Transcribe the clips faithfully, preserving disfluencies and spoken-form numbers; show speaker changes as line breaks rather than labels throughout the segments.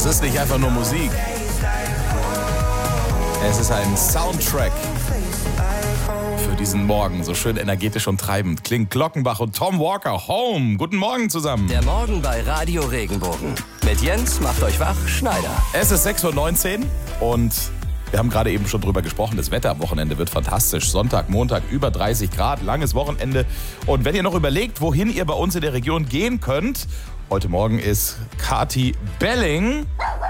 Das ist nicht einfach nur Musik. Es ist ein Soundtrack für diesen Morgen. So schön energetisch und treibend klingt Glockenbach und Tom Walker. Home. Guten Morgen zusammen.
Der Morgen bei Radio Regenbogen. Mit Jens macht euch wach, Schneider.
Es ist sechs Uhr neunzehn und wir haben gerade eben schon drüber gesprochen. Das Wetter am Wochenende wird fantastisch. Sonntag, Montag über dreißig Grad, langes Wochenende. Und wenn ihr noch überlegt, wohin ihr bei uns in der Region gehen könnt, heute Morgen ist Kati Belling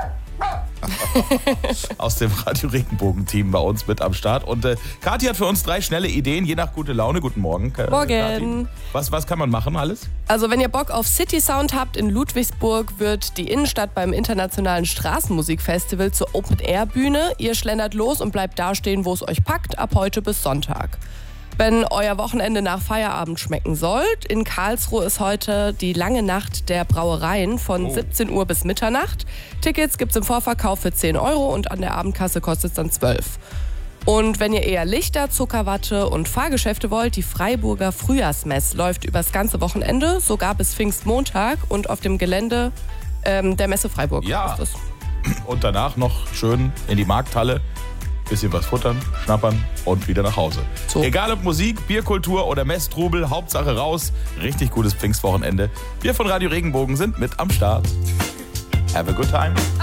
aus dem Radio Regenbogen-Team bei uns mit am Start. Und äh, Kathi hat für uns drei schnelle Ideen, je nach gute Laune. Guten Morgen, K-
Morgen.
Kathi. Was, was kann man machen alles?
Also wenn ihr Bock auf City Sound habt, in Ludwigsburg wird die Innenstadt beim internationalen Straßenmusikfestival zur Open-Air-Bühne. Ihr schlendert los und bleibt da stehen, wo es euch packt, ab heute bis Sonntag. Wenn euer Wochenende nach Feierabend schmecken sollt, in Karlsruhe ist heute die lange Nacht der Brauereien von
Oh.
siebzehn Uhr bis Mitternacht. Tickets gibt's im Vorverkauf für zehn Euro und an der Abendkasse kostet es dann zwölf. Und wenn ihr eher Lichter, Zuckerwatte und Fahrgeschäfte wollt, die Freiburger Frühjahrsmess läuft übers ganze Wochenende, sogar bis Pfingstmontag und auf dem Gelände ähm, der Messe Freiburg
Ja.
ist das.
Und danach noch schön in die Markthalle, bisschen was futtern, schnappern und wieder nach Hause.
So.
Egal ob Musik, Bierkultur oder Messtrubel, Hauptsache raus. Richtig gutes Pfingstwochenende. Wir von Radio Regenbogen sind mit am Start. Have a good time.